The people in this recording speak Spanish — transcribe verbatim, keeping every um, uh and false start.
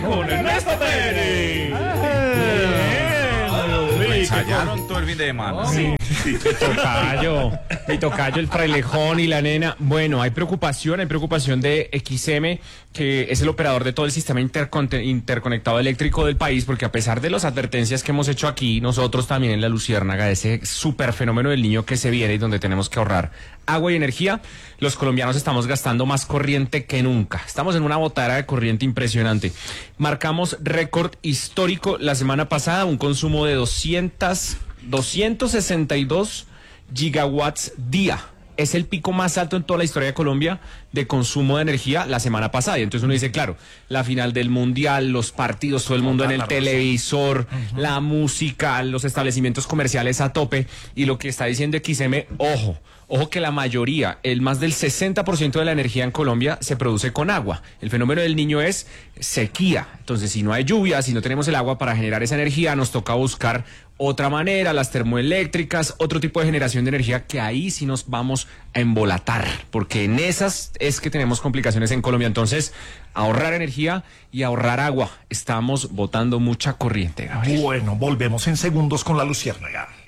con Ernesto Pérez. Ensayaron todo el fin de semana. Sí. Mi tocayo, mi tocayo, el frailejón y la nena. Bueno, hay preocupación, hay preocupación de X M, que es el operador de todo el sistema intercon- interconectado eléctrico del país, porque a pesar de las advertencias que hemos hecho aquí, nosotros también en La Luciérnaga, ese super fenómeno del niño que se viene y donde tenemos que ahorrar agua y energía, los colombianos estamos gastando más corriente que nunca. Estamos en una botadera de corriente impresionante. Marcamos récord histórico la semana pasada, un consumo de doscientos sesenta y dos gigawatts día. Es el pico más alto en toda la historia de Colombia de consumo de energía la semana pasada. Y entonces uno dice, claro, la final del Mundial, los partidos, todo el mundo en el televisor, uh-huh. la música, los establecimientos comerciales a tope. Y lo que está diciendo X M, ojo, ojo que la mayoría, el más del sesenta por ciento de la energía en Colombia se produce con agua. El fenómeno del Niño es sequía. Entonces, si no hay lluvia, si no tenemos el agua para generar esa energía, nos toca buscar otra manera, las termoeléctricas, otro tipo de generación de energía, que ahí sí nos vamos a embolatar, porque en esas es que tenemos complicaciones en Colombia. Entonces, ahorrar energía y ahorrar agua. Estamos botando mucha corriente, Gabriel. Bueno, volvemos en segundos con La Luciérnaga.